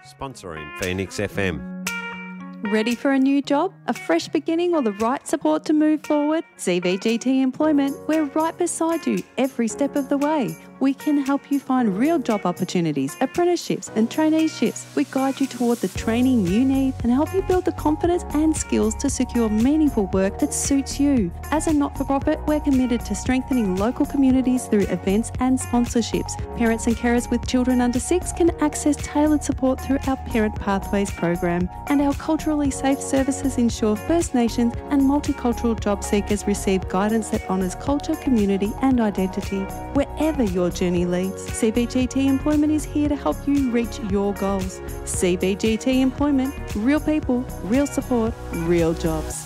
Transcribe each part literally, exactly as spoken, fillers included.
sponsoring Phoenix F M. Ready for a new job, a fresh beginning or the right support to move forward? C V G T Employment, we're right beside you every step of the way. We can help you find real job opportunities, apprenticeships and traineeships. We guide you toward the training you need and help you build the confidence and skills to secure meaningful work that suits you. As a not-for-profit, we're committed to strengthening local communities through events and sponsorships. Parents and carers with children under six can access tailored support through our Parent Pathways program. And our culturally safe services ensure First Nations and multicultural job seekers receive guidance that honours culture, community and identity. Wherever your journey leads, C B G T Employment is here to help you reach your goals. C B G T Employment, real people, real support, real jobs.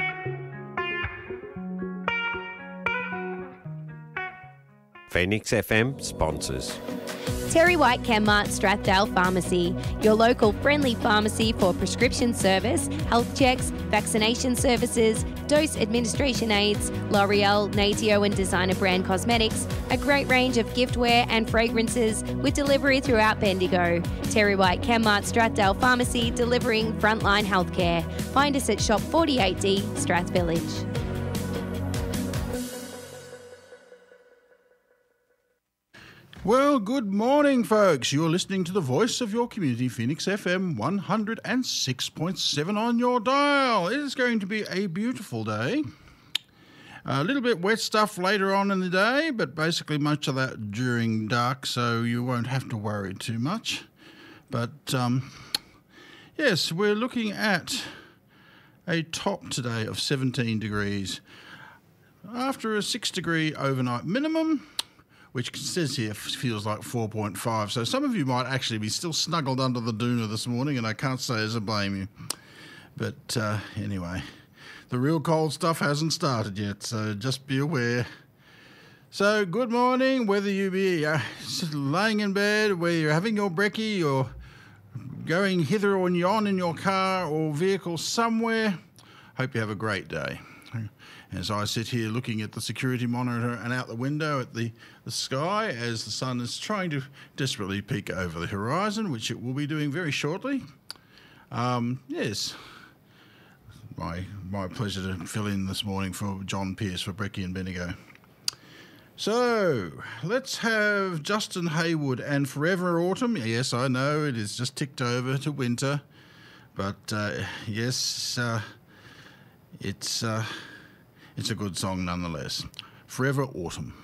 Phoenix F M sponsors. Terry White Chemmart Strathdale Pharmacy, your local friendly pharmacy for prescription service, health checks, vaccination services, dose administration aids, L'Oreal, Natio and designer brand cosmetics, a great range of giftware and fragrances with delivery throughout Bendigo. Terry White Chemmart Strathdale Pharmacy, delivering frontline healthcare. Find us at Shop forty-eight D, Strath Village. Well, good morning, folks. You're listening to the voice of your community, Phoenix F M one oh six point seven on your dial. It is going to be a beautiful day. A little bit wet stuff later on in the day, but basically much of that during dark, so you won't have to worry too much. But, um, yes, we're looking at a top today of seventeen degrees after a six degree overnight minimum, which says here feels like four point five. So some of you might actually be still snuggled under the doona this morning, and I can't say as I blame you. But uh, anyway, the real cold stuff hasn't started yet, so just be aware. So good morning, whether you be uh, laying in bed, whether you're having your brekkie or going hither or yon in your car or vehicle somewhere. Hope you have a great day. As I sit here looking at the security monitor and out the window at the, the sky as the sun is trying to desperately peek over the horizon, which it will be doing very shortly. Um, yes, my my pleasure to fill in this morning for John Pearce for Brekkie and Bendigo. So, let's have Justin Hayward and Forever Autumn. Yes, I know it is just ticked over to winter, but uh, yes, uh, it's... Uh, It's a good song nonetheless. Forever Autumn.